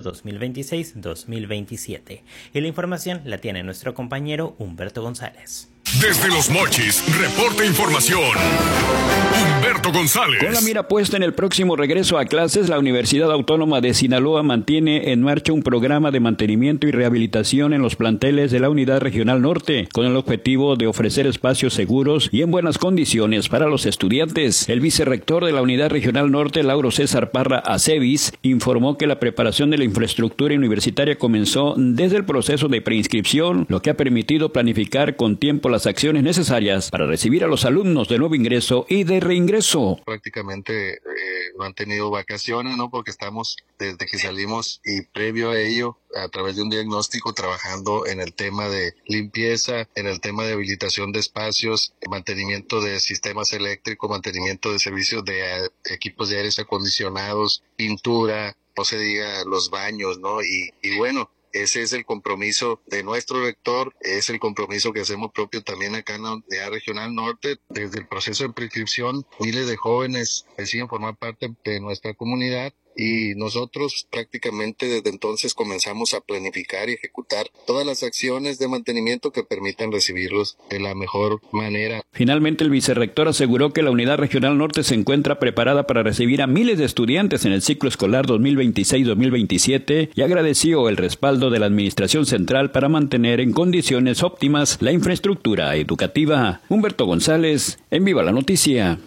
2026-2027. Y la información la tiene nuestro compañero Humberto González. Desde Los Mochis, reporta información Humberto González. Con la mira puesta en el próximo regreso a clases, la Universidad Autónoma de Sinaloa mantiene en marcha un programa de mantenimiento y rehabilitación en los planteles de la Unidad Regional Norte, con el objetivo de ofrecer espacios seguros y en buenas condiciones para los estudiantes. El vicerrector de la Unidad Regional Norte, Lauro César Parra Acevis, informó que la preparación de la infraestructura universitaria comenzó desde el proceso de preinscripción, lo que ha permitido planificar con tiempo las acciones necesarias para recibir a los alumnos de nuevo ingreso y de reingreso. Prácticamente no han tenido vacaciones, ¿no? Porque estamos desde que salimos y previo a ello, a través de un diagnóstico, trabajando en el tema de limpieza, en el tema de habilitación de espacios, mantenimiento de sistemas eléctricos, mantenimiento de servicios de equipos de aires acondicionados, pintura, no se diga los baños, ¿no? Y bueno, ese es el compromiso de nuestro rector, es el compromiso que hacemos propio también acá en la Unidad Regional Norte. Desde el proceso de preinscripción, miles de jóvenes deciden formar parte de nuestra comunidad y nosotros prácticamente desde entonces comenzamos a planificar y ejecutar todas las acciones de mantenimiento que permitan recibirlos de la mejor manera. Finalmente, el vicerrector aseguró que la Unidad Regional Norte se encuentra preparada para recibir a miles de estudiantes en el ciclo escolar 2026-2027 y agradeció el respaldo de la Administración Central para mantener en condiciones óptimas la infraestructura educativa. Humberto González, en Viva la Noticia.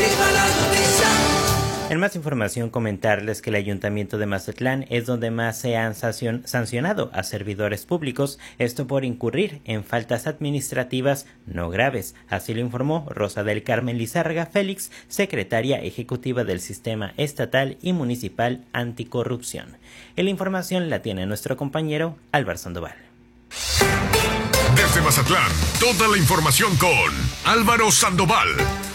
En más información, comentarles que el Ayuntamiento de Mazatlán es donde más se han sancionado a servidores públicos, esto por incurrir en faltas administrativas no graves. Así lo informó Rosa del Carmen Lizárraga Félix, secretaria ejecutiva del Sistema Estatal y Municipal Anticorrupción. Y la información la tiene nuestro compañero Álvaro Sandoval. Desde Mazatlán, toda la información con Álvaro Sandoval.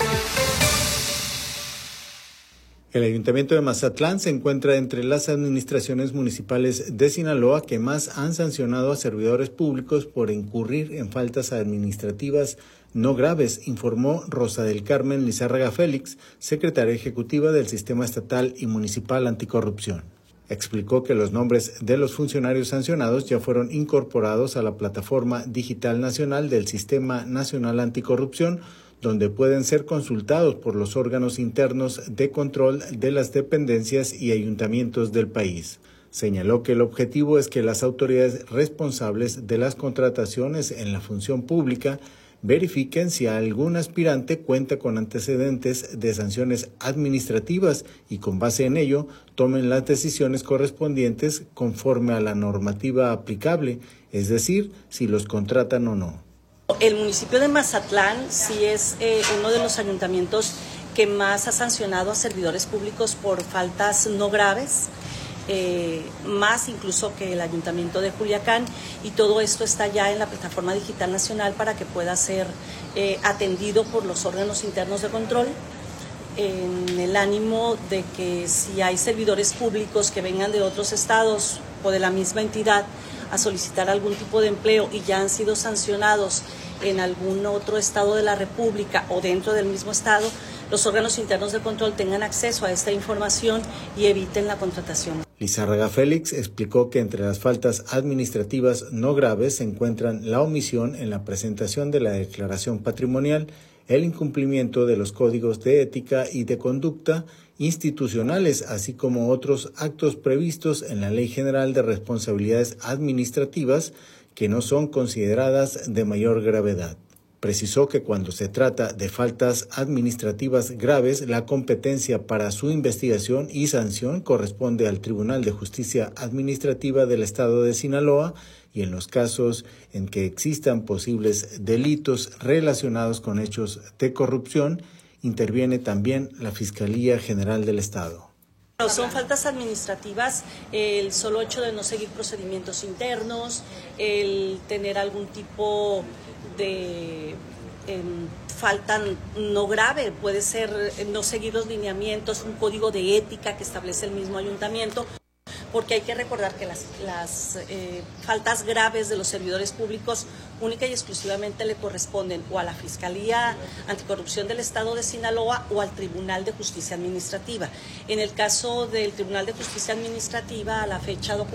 El Ayuntamiento de Mazatlán se encuentra entre las administraciones municipales de Sinaloa que más han sancionado a servidores públicos por incurrir en faltas administrativas no graves, informó Rosa del Carmen Lizárraga Félix, secretaria ejecutiva del Sistema Estatal y Municipal Anticorrupción. Explicó que los nombres de los funcionarios sancionados ya fueron incorporados a la plataforma digital nacional del Sistema Nacional Anticorrupción, donde pueden ser consultados por los órganos internos de control de las dependencias y ayuntamientos del país. Señaló que el objetivo es que las autoridades responsables de las contrataciones en la función pública verifiquen si algún aspirante cuenta con antecedentes de sanciones administrativas y con base en ello tomen las decisiones correspondientes conforme a la normativa aplicable, es decir, si los contratan o no. El municipio de Mazatlán sí es uno de los ayuntamientos que más ha sancionado a servidores públicos por faltas no graves, más incluso que el ayuntamiento de Culiacán, y todo esto está ya en la plataforma digital nacional para que pueda ser atendido por los órganos internos de control, en el ánimo de que si hay servidores públicos que vengan de otros estados o de la misma entidad a solicitar algún tipo de empleo y ya han sido sancionados en algún otro estado de la República o dentro del mismo estado, los órganos internos de control tengan acceso a esta información y eviten la contratación. Lizárraga Félix explicó que entre las faltas administrativas no graves se encuentran la omisión en la presentación de la declaración patrimonial, el incumplimiento de los códigos de ética y de conducta institucionales, así como otros actos previstos en la Ley General de Responsabilidades Administrativas que no son consideradas de mayor gravedad. Precisó que cuando se trata de faltas administrativas graves, la competencia para su investigación y sanción corresponde al Tribunal de Justicia Administrativa del Estado de Sinaloa, y en los casos en que existan posibles delitos relacionados con hechos de corrupción, interviene también la Fiscalía General del Estado. Son faltas administrativas, el solo hecho de no seguir procedimientos internos, el tener algún tipo de falta no grave, puede ser no seguir los lineamientos, un código de ética que establece el mismo ayuntamiento, porque hay que recordar que las faltas graves de los servidores públicos única y exclusivamente le corresponden o a la Fiscalía Anticorrupción del Estado de Sinaloa o al Tribunal de Justicia Administrativa. En el caso del Tribunal de Justicia Administrativa, a la fecha